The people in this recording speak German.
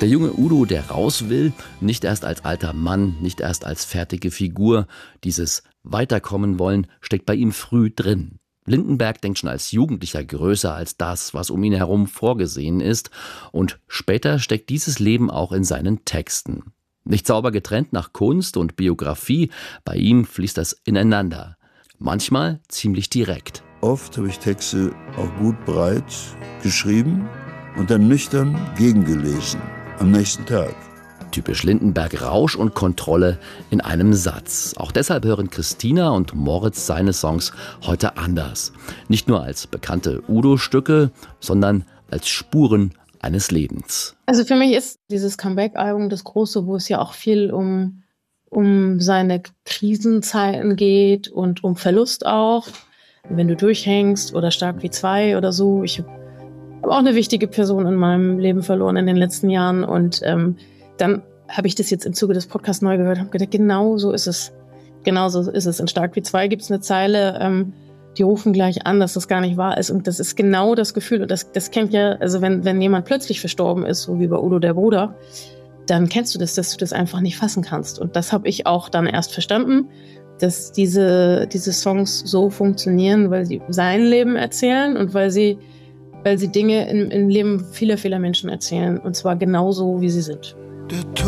Der junge Udo, der raus will, nicht erst als alter Mann, nicht erst als fertige Figur. Dieses Weiterkommen wollen steckt bei ihm früh drin. Lindenberg denkt schon als Jugendlicher größer als das, was um ihn herum vorgesehen ist. Und später steckt dieses Leben auch in seinen Texten. Nicht sauber getrennt nach Kunst und Biografie, bei ihm fließt das ineinander. Manchmal ziemlich direkt. Oft habe ich Texte auch gut breit geschrieben und dann nüchtern gegengelesen am nächsten Tag. Typisch Lindenberg, Rausch und Kontrolle in einem Satz. Auch deshalb hören Christina und Moritz seine Songs heute anders. Nicht nur als bekannte Udo-Stücke, sondern als Spuren eines Lebens. Also für mich ist dieses Comeback-Album das große, wo es ja auch viel um seine Krisenzeiten geht und um Verlust auch. Wenn du durchhängst oder Stark wie zwei oder so. Ich habe auch eine wichtige Person in meinem Leben verloren in den letzten Jahren und dann habe ich das jetzt im Zuge des Podcasts neu gehört und habe gedacht, genau so ist es. Genau so ist es. In Stark wie zwei gibt es eine Zeile, die rufen gleich an, dass das gar nicht wahr ist. Und das ist genau das Gefühl. Und das kennt ja, also wenn jemand plötzlich verstorben ist, so wie bei Udo der Bruder, dann kennst du das, dass du das einfach nicht fassen kannst. Und das habe ich auch dann erst verstanden, dass diese Songs so funktionieren, weil sie sein Leben erzählen und weil sie Dinge im Leben vieler Menschen erzählen. Und zwar genauso, wie sie sind.